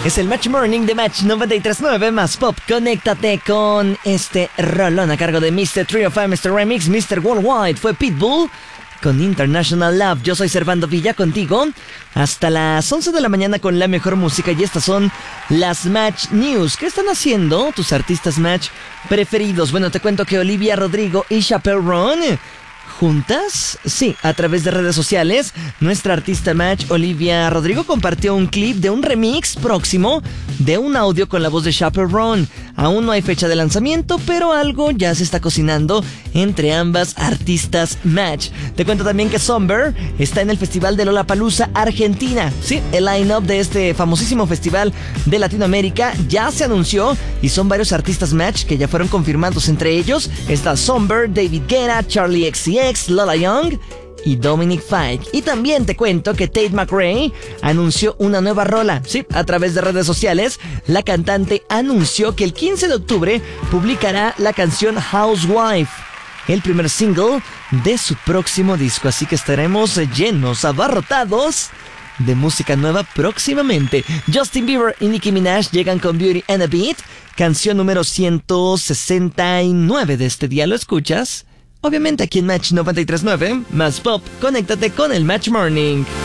Es el Match Morning de Match 93.9 más Pop. Conéctate con este rolón a cargo de Mr. Trio 5, Mr. Remix, Mr. Worldwide. Fue Pitbull con International Love. Yo soy Servando Villa contigo hasta las 11 de la mañana con la mejor música. Y estas son las Match News. ¿Qué están haciendo tus artistas Match preferidos? Bueno, te cuento que Olivia Rodrigo y Chappell Roan ¿juntas? Sí, a través de redes sociales, nuestra artista Match, Olivia Rodrigo, compartió un clip de un remix próximo de un audio con la voz de Chappell Roan. Aún no hay fecha de lanzamiento, pero algo ya se está cocinando entre ambas artistas Match. Te cuento también que Somber está en el Festival de Lollapalooza, Argentina. Sí, el line-up de este famosísimo festival de Latinoamérica ya se anunció y son varios artistas Match que ya fueron confirmados. Entre ellos está Somber, David Guetta, Charlie XCX, Lola Young y Dominic Fike. Y también te cuento que Tate McRae anunció una nueva rola. Sí, a través de redes sociales, la cantante anunció que el 15 de octubre publicará la canción Housewife, el primer single de su próximo disco. Así que estaremos llenos, abarrotados de música nueva próximamente. Justin Bieber y Nicki Minaj llegan con Beauty and a Beat, canción número 169 de este día. ¿Lo escuchas? Obviamente aquí en Match 93.9, más Pop, conéctate con el Match Morning.